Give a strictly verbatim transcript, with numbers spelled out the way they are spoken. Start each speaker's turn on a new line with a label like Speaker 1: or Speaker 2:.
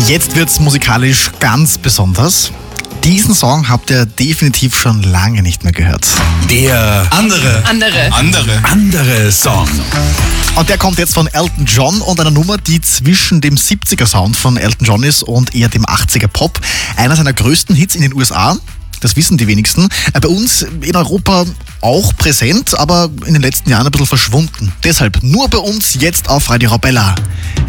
Speaker 1: Jetzt wird's musikalisch ganz besonders. Diesen Song habt ihr definitiv schon lange nicht mehr gehört.
Speaker 2: Der andere,
Speaker 3: Andere.
Speaker 2: andere, andere Song.
Speaker 1: Und der kommt jetzt von Elton John und einer Nummer, die zwischen dem siebziger-Sound von Elton John ist und eher dem achtziger-Pop. Einer seiner größten Hits in den U S A. Das wissen die wenigsten. Bei uns in Europa auch präsent, aber in den letzten Jahren ein bisschen verschwunden. Deshalb nur bei uns jetzt auf Radio Arabella.